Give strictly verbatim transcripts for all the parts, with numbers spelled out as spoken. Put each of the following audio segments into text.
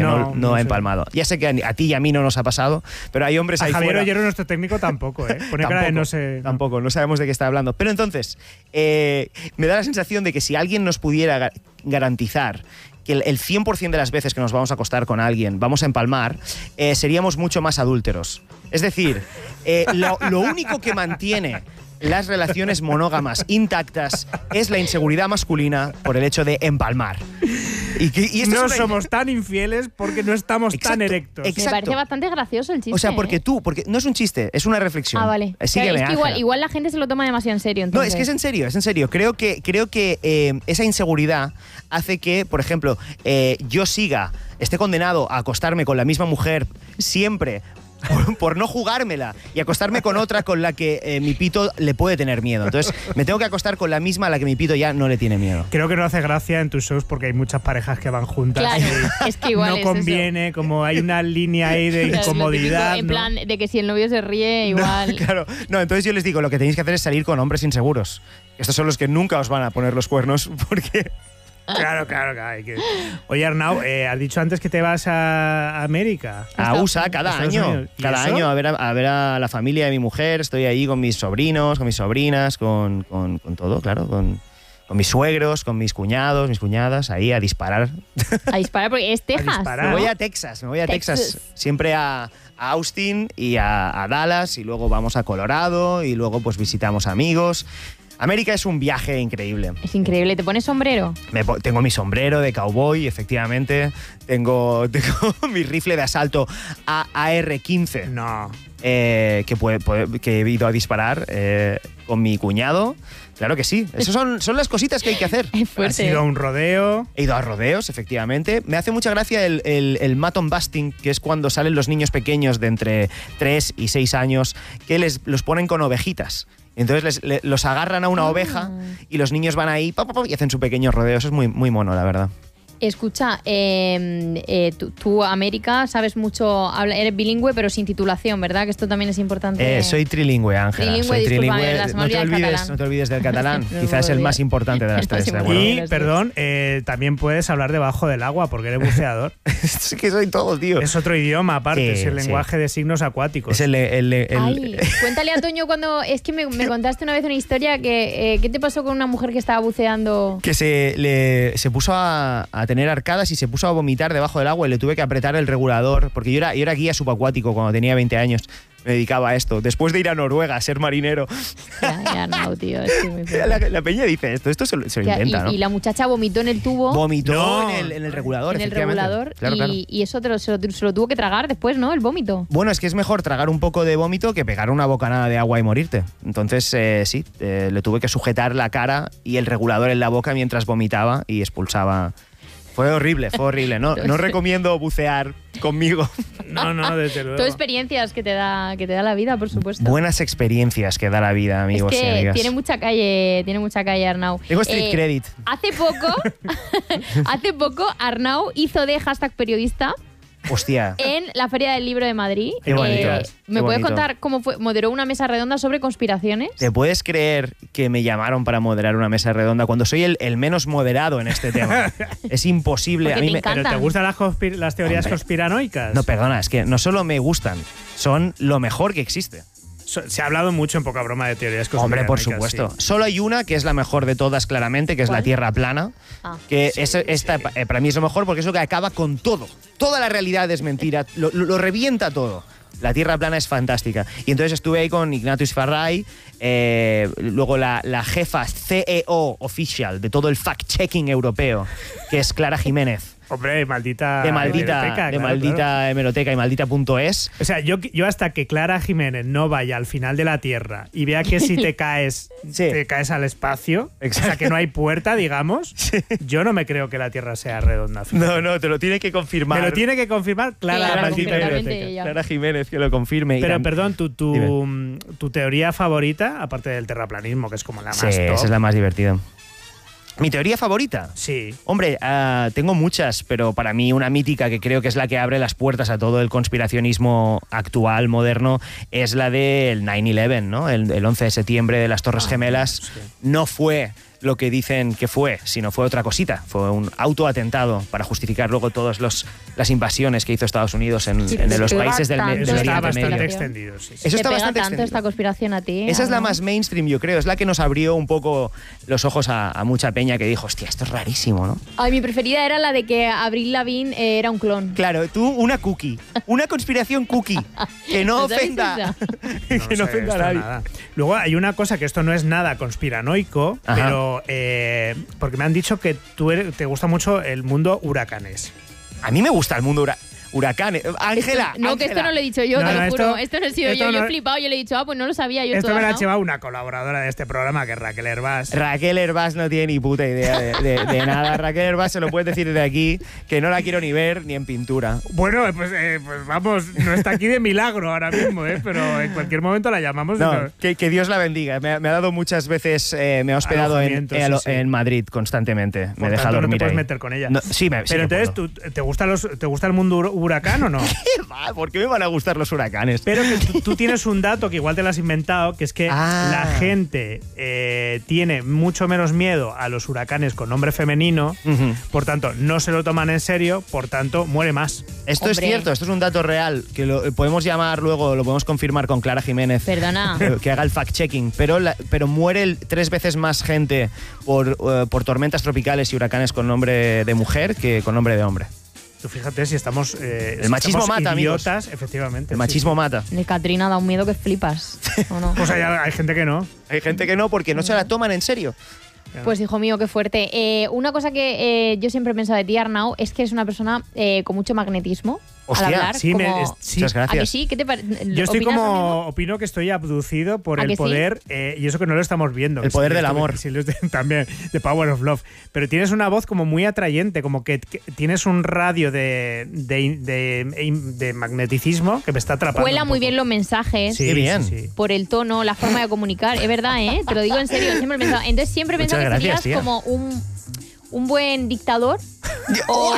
no, no, no no ha sé. empalmado. Ya sé que a, a ti y a mí no nos ha pasado, pero hay hombres A ahí Javier fuera. Ollero, nuestro técnico, tampoco, ¿eh? Pone cara de no sé. No. Tampoco, no sabemos de qué está hablando. Pero entonces, eh, me da la sensación de que si alguien nos pudiera ga- garantizar que el, el cien por ciento de las veces que nos vamos a acostar con alguien vamos a empalmar, eh, seríamos mucho más adúlteros. Es decir, eh, lo, lo único que mantiene las relaciones monógamas intactas es la inseguridad masculina por el hecho de empalmar. Y, que, y esto No es una- somos tan infieles porque no estamos Exacto, tan erectos. exacto. Me parece bastante gracioso el chiste. O sea, porque ¿eh? tú, porque no es un chiste, es una reflexión. Ah, vale. Eh, sígueme, Claro, es que igual, Ángela. igual la gente se lo toma demasiado en serio. No, Entonces. es que es en serio, es en serio. Creo que, creo que eh, esa inseguridad hace que, por ejemplo, eh, yo siga, esté condenado a acostarme con la misma mujer siempre por, por no jugármela y acostarme con otra con la que eh, mi pito le puede tener miedo. Entonces, me tengo que acostar con la misma a la que mi pito ya no le tiene miedo. Creo que no hace gracia en tus shows porque hay muchas parejas que van juntas. Claro, y es que igual no es conviene, como hay una línea ahí de Claro, es lo incomodidad. típico, en ¿no? plan de que si el novio se ríe, No, igual. claro. No, entonces yo les digo, lo que tenéis que hacer es salir con hombres inseguros. Estos son los que nunca os van a poner los cuernos porque... Claro, claro, claro. hay que- Oye, Arnau, eh, has dicho antes que te vas a América. A U S A cada Estados año, Unidos. ¿Y cada eso? año a ver a, a ver a la familia de mi mujer. Estoy ahí con mis sobrinos, con mis sobrinas, con, con, con todo, claro, con, con mis suegros, con mis cuñados, mis cuñadas, ahí a disparar. A disparar porque es Texas. disparar. Me ¿no? voy a Texas, me voy a Texas, Texas. siempre a, a Austin y a, a Dallas, y luego vamos a Colorado y luego pues visitamos amigos. América es un viaje increíble. Es increíble. ¿Te pones sombrero? Me po- tengo mi sombrero de cowboy, efectivamente. Tengo, tengo mi rifle de asalto A R quince, No. eh, que, puede- puede- que he ido a disparar eh, con mi cuñado. Claro que sí. Esas son, son las cositas que hay que hacer. Es Has fuerte. ido a un rodeo. He ido a rodeos, efectivamente. Me hace mucha gracia el, el, el mutton busting, que es cuando salen los niños pequeños de entre tres y seis años, que les, los ponen con ovejitas. Entonces les- le- los agarran a una Ah. oveja y los niños van ahí pa, pa, pa, y hacen su pequeño rodeo. Eso es muy, muy mono, la verdad. Escucha, eh, eh, tú, tú, América, sabes mucho, habla- eres bilingüe, pero sin titulación, ¿verdad? Que esto también es importante. Eh, soy trilingüe, Ángela. Trilingüe, Soy discúlpame, trilingüe. las- me No te, olvidé el olvides, catalán. no te olvides del catalán. No me Quizás es el olvidé. más importante de las El más tres, ¿de importante. acuerdo? Y, Bueno, sí. perdón, eh, también puedes hablar debajo del agua porque eres buceador. Es que soy todo, tío. Es otro idioma aparte, Sí, es el sí. lenguaje de signos acuáticos. Es el... el- el- Ay, cuéntale a Toño cuando... Es que me, me contaste una vez una historia que... Eh, ¿Qué te pasó con una mujer que estaba buceando? que se, le, se puso a, a tener arcadas y se puso a vomitar debajo del agua y le tuve que apretar el regulador, porque yo era, yo era guía subacuático cuando tenía veinte años. Me dedicaba a esto. Después de ir a Noruega a ser marinero. Ya, ya, no, tío. Es que es muy fuerte. La, la peña dice esto, esto se lo, se lo Ya, inventa, y, ¿no? y la muchacha vomitó en el tubo, Vomitó No. en, el, en el regulador, en el efectivamente. regulador, Claro, y, claro. y eso te lo, se, lo, se lo tuvo que tragar después, ¿no? El vómito. Bueno, es que es mejor tragar un poco de vómito que pegar una bocanada de agua y morirte. Entonces, eh, sí, eh, le tuve que sujetar la cara y el regulador en la boca mientras vomitaba y expulsaba. Fue horrible, fue horrible. No, no recomiendo bucear conmigo. No, no, desde luego. Todo experiencias que te da que te da la vida, por supuesto. Buenas experiencias que da la vida, amigos es y que amigas. tiene mucha calle, tiene mucha calle Arnau. Tengo street Eh, credit. Hace poco, hace poco Arnau hizo de hashtag periodista Hostia. en la Feria del Libro de Madrid. Eh, Qué bonito, ¿Me qué puedes bonito. contar cómo fue? Moderó una mesa redonda sobre conspiraciones. ¿Te puedes creer que me llamaron para moderar una mesa redonda cuando soy el, el menos moderado en este tema? Es imposible. Porque A mí te me- encanta. ¿Pero te gustan las, conspir- las teorías Hombre. conspiranoicas? No, perdona, es que no solo me gustan, son lo mejor que existe. So- Se ha hablado mucho en poca broma de teorías Hombre, por conspiranoicas. supuesto. sí. Solo hay una que es la mejor de todas, claramente, que es ¿Cuál? la Tierra plana. Ah. Que es, esta eh, para mí es lo mejor porque es lo que acaba con todo. Toda la realidad es mentira, lo, lo- lo revienta todo. La Tierra plana es fantástica. Y entonces estuve ahí con Ignatius Farray, eh, luego la, la jefa C E O oficial de todo el fact-checking europeo, que es Clara Jiménez. Hombre, maldita. De maldita, hemeroteca, de claro, maldita claro. hemeroteca y maldita punto es. O sea, yo, yo hasta que Clara Jiménez no vaya al final de la Tierra y vea que si te caes, Sí. te caes al espacio, Exacto. o sea, que no hay puerta, digamos, yo no me creo que la Tierra sea redonda. fíjate. No, no, te lo tiene que confirmar. Me lo tiene que confirmar Clara, Claro, maldita completamente hemeroteca. ella. Clara Jiménez que lo confirme. Y Pero tam- perdón, tu, tu, tu teoría favorita, aparte del terraplanismo, que es como la Sí, más top. esa es la más divertida. Mi teoría favorita. Sí. Hombre, ah, tengo muchas, pero para mí una mítica que creo que es la que abre las puertas a todo el conspiracionismo actual, moderno, es la del nueve once, ¿no? El, el once de septiembre de las Torres Ah, Gemelas. sí. No fue lo que dicen que fue, sino fue otra cosita. Fue un autoatentado para justificar luego todas las invasiones que hizo Estados Unidos en, Sí, en sí, los sí. países del, me- Tanto. del Eso está Oriente bastante Medio. extendido, sí. sí. Eso Te está pega bastante tanto extendido. esta conspiración a ti. Esa es la ¿no? más mainstream, yo creo. Es la que nos abrió un poco los ojos a, a mucha peña que dijo, hostia, esto es rarísimo, ¿no? Ay, mi preferida era la de que Avril Lavigne eh, era un clon. Claro, tú una cookie, una conspiración cookie, que no ¿No sabéis ofenda, esa? que No no sé ofenda a esto nadie. nada. Luego hay una cosa que esto no es nada conspiranoico, Ajá. pero eh, porque me han dicho que tú eres- te gusta mucho el mundo huracanes. A mí me gusta el mundo hura- huracán. Ángela, Esto- no, que esto Ángela. no lo he dicho yo, No, te no, lo juro. esto- Esto no he sido esto yo. Yo no- he flipado, yo le he dicho, ah, pues no lo sabía yo. Esto toda, me lo ha ¿no? llevado una colaboradora de este programa, que es Raquel Hervás. Raquel Hervás no tiene ni puta idea de, de- de nada. Raquel Hervás se lo puedes decir desde aquí, que no la quiero ni ver ni en pintura. Bueno, pues, eh, pues vamos, no está aquí de milagro ahora mismo, ¿eh? Pero en cualquier momento la llamamos. y No, nos- que, que Dios la bendiga. Me, ha- me ha dado muchas veces, eh, me ha hospedado en, Alojamiento, en, sí, sí. en Madrid constantemente. Por me deja tanto, no dormir te puedes ahí. meter con ella. No, sí, me, sí Pero que entonces, puedo. ¿tú, te, gusta los, ¿te gusta el mundo hur- huracán o no? ¿Qué va? ¿Por qué me van a gustar los huracanes? Pero que tú, tú tienes un dato que igual te lo has inventado, que es que Ah. la gente eh, tiene mucho menos miedo a los huracanes con nombre femenino, Ujú. por tanto, no se lo toman en serio, por tanto, muere más. Esto es Hombre. cierto, esto es un dato real, que lo podemos llamar luego, lo podemos confirmar con Clara Jiménez. Perdona. Que, que haga el fact-checking, pero, la- pero muere el- tres veces más gente por, eh, por tormentas tropicales y huracanes con nombre de mujer que con nombre de hombre. Tú fíjate si estamos. eh, El si machismo estamos mata, amigos. idiotas, efectivamente. El sí, machismo sí. mata. De Katrina da un miedo que flipas. ¿O no? Pues hay, hay gente que no. Hay gente que no, porque no se la toman en serio. Pues hijo mío, qué fuerte. Eh, una cosa que eh, yo siempre he pensado de ti, Arnau, es que eres una persona eh, con mucho magnetismo. Hostia, al hablar, Sí, me- como- es- sí. Muchas ¿A que gracias. sí? ¿Qué te parece? Yo estoy ¿Opinas lo mismo? como. Opino que estoy abducido por ¿A el que sí? poder, eh, y eso que no lo estamos viendo. El poder Sí, del esto- amor. sí, lo estoy- también, The Power of Love. Pero tienes una voz como muy atrayente, como que, que tienes un radio de, de, de- de magneticismo que me está atrapando. Cuela un muy poco. bien los mensajes. Sí, Qué bien. sí, sí. Por el tono, la forma de comunicar. Es verdad, ¿eh? Te lo digo en serio. Siempre he pensado. Entonces siempre he Muchas pensado que gracias, serías tía. como un, un buen dictador. o,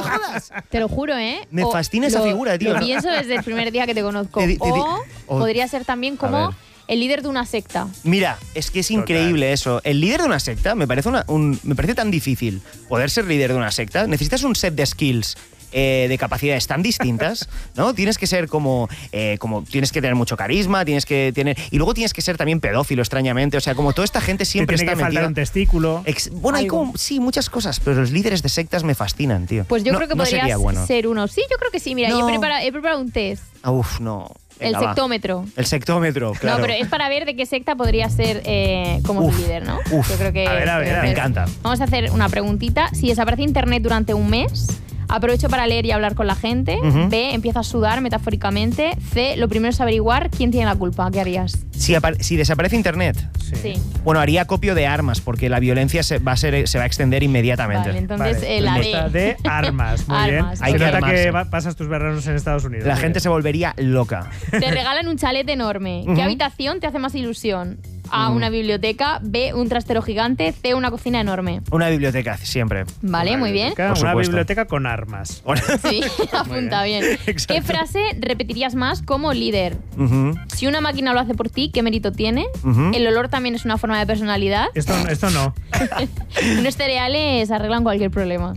te lo juro, ¿eh? Me O fascina esa lo- figura, tío. Lo pienso desde el primer día que te conozco. Te di- te di- o o- podría ser también A como ver. el líder de una secta. Mira, es que es Total. increíble eso. El líder de una secta me parece, una- un- me parece tan difícil poder ser líder de una secta. Necesitas un set de skills. eh, de capacidades tan distintas, ¿no? Tienes que ser como, eh, como, tienes que tener mucho carisma, tienes que tener, y luego tienes que ser también pedófilo, extrañamente, o sea, como toda esta gente Te siempre tiene está que faltar metida. un testículo. Ex- bueno, hay Algo. como, sí, muchas cosas, pero los líderes de sectas me fascinan, tío. Pues yo No- creo que no podrías sería bueno. ser uno. Sí, yo creo que sí. Mira, No. yo he preparado, he preparado un test. Ah, uf, no. El Venga, va. sectómetro. El sectómetro, claro. No, pero es para ver de qué secta podría ser eh, como Uf, tu líder, ¿no? uf. Yo creo que. A ver, a ver, que- a ver. Me encanta. Vamos a hacer una preguntita. Si desaparece internet durante un mes, aprovecho para leer y hablar con la gente. Ujú. B, empiezo a sudar metafóricamente. C, lo primero es averiguar quién tiene la culpa. ¿Qué harías? Si, apar- si desaparece internet, Sí. bueno, haría copio de armas, porque la violencia se va a, ser, se va a extender inmediatamente. Vale, entonces Vale, eh, la lista D. de armas. Muy bien. Armas. Hay Se que nota armarse. que va- pasas tus veranos en Estados Unidos. La Muy gente bien. se volvería loca. Te regalan un chalet enorme. ¿Qué Ujú. habitación te hace más ilusión? A, Ujú. una biblioteca. B, un trastero gigante. C, una cocina enorme. Una biblioteca, siempre. Vale, Una muy bien. biblioteca, Por Una supuesto. biblioteca con armas. Sí, apunta bien. Exacto. ¿Qué frase repetirías más como líder? Ujú, Si una máquina lo hace por ti, ¿qué mérito tiene? ujú. El olor también es una forma de personalidad. Esto, esto no. Unos cereales arreglan cualquier problema.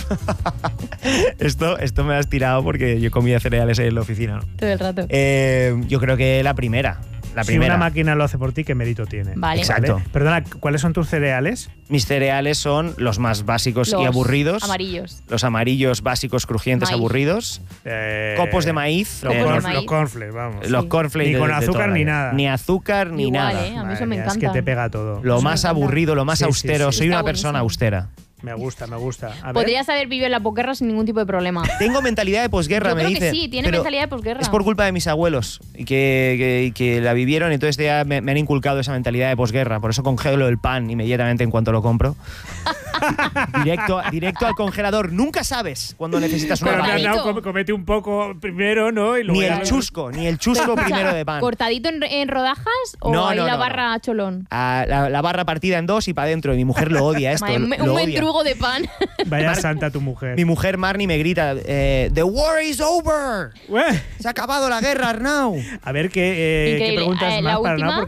Esto, esto me has tirado porque yo comía cereales ahí en la oficina. ¿no? Todo el rato. Eh, yo creo que la primera. La Si primera. una máquina lo hace por ti, ¿qué mérito tiene? Vale. Exacto. Perdona, ¿cuáles son tus cereales? Mis cereales son los más básicos Los y aburridos. Amarillos. Los amarillos, básicos, crujientes, Maíz. aburridos. Eh, Copos de maíz. Los, eh, Copos de corn- maíz. los cornflakes, vamos. Los Sí. cornflakes. Ni de- con de azúcar toda la ni vida. nada. Ni azúcar ni Igual, nada. ¿eh? A mí Madre eso me mía, encanta. Es que te pega todo. Lo Eso me más encanta. aburrido, lo más Sí, sí, austero. sí. Soy Está una persona buenísimo. austera. Me gusta, me gusta. A ver. Podrías haber vivido en la posguerra sin ningún tipo de problema. Tengo mentalidad de posguerra, Yo me creo que dice. sí, tiene pero mentalidad de posguerra. Es por culpa de mis abuelos y que, que- que la vivieron, entonces ya me, me han inculcado esa mentalidad de posguerra. Por eso congelo el pan inmediatamente en cuanto lo compro. directo, directo al congelador. Nunca sabes cuando necesitas una Pero Cortadito. no, pan. no, com- comete un poco primero, ¿no? Y luego Ni ya- el chusco, ni el chusco primero de pan. ¿Cortadito en, en rodajas o No, ahí no, la no, barra cholón? Ah, la, la barra partida en dos y para adentro. Y mi mujer lo odia esto. Madre, un, lo un odia. mendrugo de pan. Vaya santa tu mujer. Mi mujer Marnie me grita, eh, The war is over. Ué, Se ha acabado la guerra, Arnau. A ver qué, eh, qué Increíble. preguntas Eh, más la para última, nada, porque es.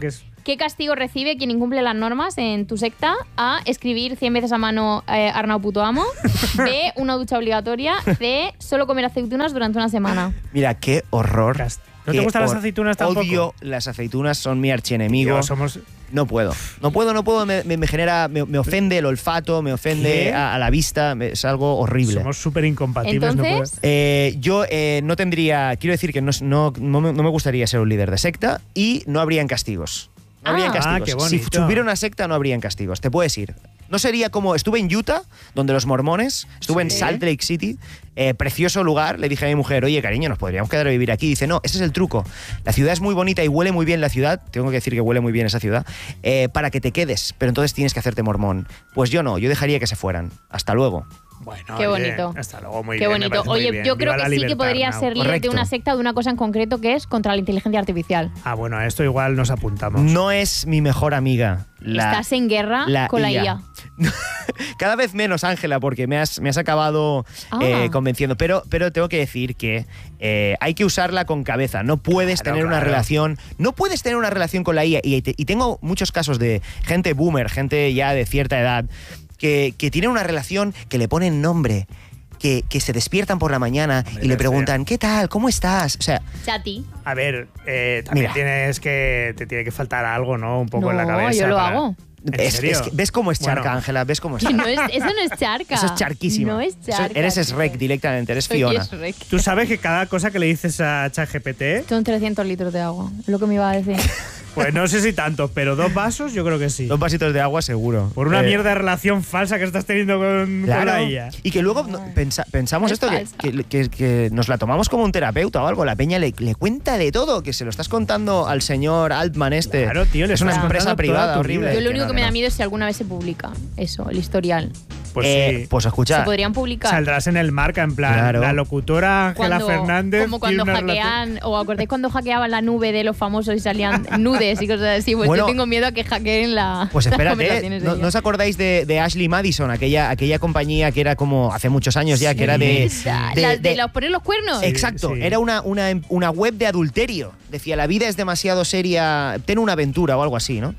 ¿Qué castigo recibe quien incumple las normas en tu secta? A. Escribir cien veces a mano eh, Arnau puto amo. B. Una ducha obligatoria. C. Solo comer aceitunas durante una semana. Mira, qué horror. Cast- ¿No qué te gustan las hor- aceitunas tampoco? Odio las aceitunas, son mi archienemigo. Tío, somos... No puedo, no puedo, no puedo, me, me- me genera, me, me ofende el olfato, me ofende ¿Qué? a, a la vista, me- es algo horrible. Somos súper incompatibles. no Entonces, puedo- Eh, yo eh, no tendría, quiero decir que no, no, no me, no me gustaría ser un líder de secta y no habrían castigos. No habrían Ah. castigos. Ah, qué si bonito. tuviera una secta no habrían castigos, te puedes ir. No sería como, estuve en Utah, donde los mormones, estuve en Sí. Salt Lake City, eh, precioso lugar, le dije a mi mujer, oye cariño, nos podríamos quedar a vivir aquí. Dice, no, ese es el truco. La ciudad es muy bonita y huele muy bien la ciudad, tengo que decir que huele muy bien esa ciudad, eh, para que te quedes, pero entonces tienes que hacerte mormón. Pues yo no, yo dejaría que se fueran. Hasta luego. Bueno, Qué oye, bonito. hasta luego, muy qué bien. me bonito. parece muy Oye, bien. yo creo Viva que la sí que libertad, podría Arnau. ser líder de Correcto. una secta de una cosa en concreto que es contra la inteligencia artificial. Ah, bueno, a esto igual nos apuntamos. No es mi mejor amiga. La, Estás en guerra la con la I A. I A. Cada vez menos, Ángela, porque me has, me has acabado Ah. eh, convenciendo. Pero, pero tengo que decir que eh, hay que usarla con cabeza. No puedes Claro, tener una claro. relación. No puedes tener una relación con la I A. Y, te- y tengo muchos casos de gente boomer, gente ya de cierta edad, que, que tienen una relación que le ponen nombre. Que, que se despiertan por la mañana Hombre, y le qué preguntan, ¿qué tal? ¿Cómo estás? O sea, Chati. A ver, eh, también Mira. tienes que... Te tiene que faltar algo, ¿no? Un poco en la No, cabeza. yo lo para- hago. ¿En es- serio? es que- ¿ves cómo es charca, Bueno, Ángela? ¿Ves cómo es Que charca? no es, eso no es charca. Eso es charquísimo. No es Eso- charca. eres tío. Shrek directamente, eres Soy Fiona. Shrek. Tú sabes que cada cosa que le dices a ChatGPT, Son trescientos litros de agua, es lo que me iba a decir. pues no sé si tanto, pero dos vasos yo creo que sí. Dos vasitos de agua, seguro. Por una Eh, mierda de relación falsa que estás teniendo con, con Claro. la I A. Y que luego no, pensa- pensamos Es esto, que, falsa. que, que- que nos la tomamos como un terapeuta o algo. La peña le, le cuenta de todo, que se lo estás contando al señor Altman este. Claro, tío, le es una estás empresa contando privada toda tu horrible. vida. Yo lo Que único no, que me no. da miedo es si alguna vez se publica eso, el historial. Pues Eh, sí. Pues escucha. Se podrían publicar. Saldrás en el marca, en plan, Claro. la locutora Ángela Cuando- Fernández. Como tiene cuando una relación- hackean, o acordáis cuando hackeaban la nube de los famosos y salían nudes y cosas así. Pues Bueno, yo tengo miedo a que hackeen la. Pues las espérate, conversaciones de ¿no, ella. ¿no os acordáis de, de Ashley Madison, aquella, aquella compañía que era como hace muchos años ya, que era de. Esa, de- las de, de- los poner los cuernos. Sí. Exacto, era una, una, una web de adulterio. Decía, la vida es demasiado seria, ten una aventura o algo así, ¿no?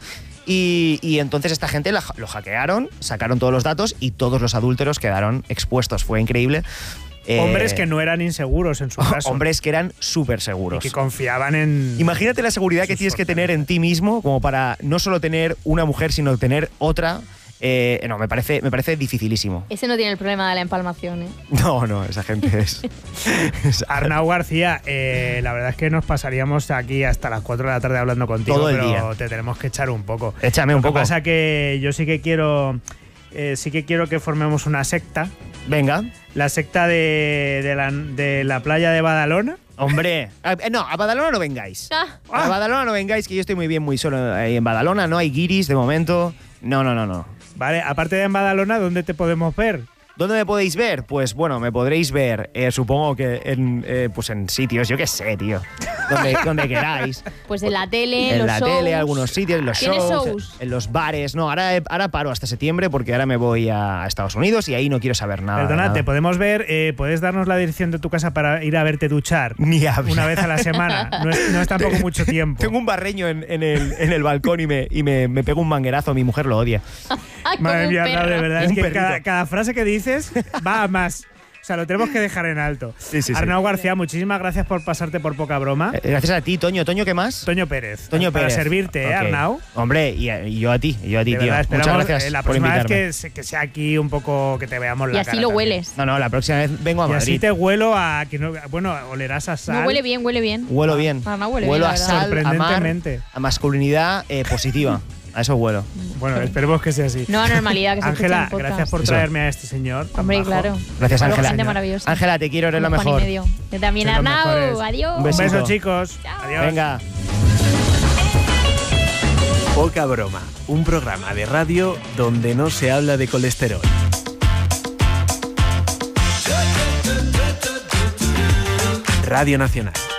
Y, y entonces esta gente la- lo hackearon, sacaron todos los datos y todos los adúlteros quedaron expuestos. Fue increíble. Eh, Hombres que no eran inseguros en su caso. Hombres que eran súper Y seguros. que confiaban en. Imagínate la seguridad que sus tienes que fortalezas. tener en ti mismo como para no solo tener una mujer, sino tener otra. Eh, no, me parece, me parece dificilísimo. Ese no tiene el problema de la empalmación, ¿eh? No, no, esa gente es. es- Arnau García, eh, la verdad es que nos pasaríamos aquí hasta las cuatro de la tarde hablando contigo, Todo el pero día. te tenemos que echar un poco. Échame un Lo poco. que pasa que yo sí que quiero, eh, sí que quiero que formemos una secta, Venga. la secta de, de la, de la playa de Badalona. Hombre, a- eh, no, a Badalona no vengáis. Ah, A Badalona no vengáis, que yo estoy muy bien, muy solo ahí en Badalona. No hay guiris de momento. No, no, no, no. Vale, aparte de en Badalona, ¿dónde te podemos ver? ¿Dónde me podéis ver? Pues bueno, me podréis ver, eh, supongo que en, eh, pues en sitios, yo qué sé, tío. Donde, donde queráis. pues en la tele, En los la shows. tele, algunos sitios, en los ¿Tienes shows, shows? en los bares. No, ahora, ahora paro hasta septiembre porque ahora me voy a Estados Unidos y ahí no quiero saber nada. de Perdona, nada. te podemos ver, eh, ¿puedes darnos la dirección de tu casa para ir a verte duchar? Ni hablar. Una vez a la semana. No es, no es tampoco mucho tiempo. Tengo un barreño en, en el, en el balcón y, me, y me, me pego un manguerazo. Mi mujer lo odia. Ay, como Madre un mía, perro. Arnau, de verdad, es Un que perrito. cada, cada frase que dices va a más. O sea, lo tenemos que dejar en alto. Sí, sí, sí. Arnau García, muchísimas gracias por pasarte por poca broma. Eh, Gracias a ti, Toño. ¿Toño qué más? Toño Pérez. Toño para Pérez. servirte, ¿eh, Ok. Arnau? Hombre, y, y yo a ti, y yo a ti, De tío. verdad, Muchas esperamos gracias eh, la por próxima vez invitarme. que, se- que sea aquí un poco, que te veamos la Y así cara lo también. hueles. No, no, la próxima vez vengo a Y así Madrid. te huelo a... Que no, bueno, olerás a sal. No, huele bien, huele bien. Huelo bien. Ah, no, huele huelo bien, a la sal, a mar, Sorprendentemente. a masculinidad eh, positiva. A eso huelo. Bueno, esperemos que sea así. Nueva normalidad que se escucha Ángela, en podcast. gracias por Eso. traerme a este señor. tan Hombre, majo. claro. Gracias, Bueno, Ángela. gente maravillosa. Ángela, te quiero, eres la Como Juan y mejor. medio. Yo también, Sois los Arnau. mejores. Adiós. Un Un besito. beso, chicos. Chao. Adiós. Venga. Poca broma, un programa de radio donde no se habla de colesterol. Radio Nacional.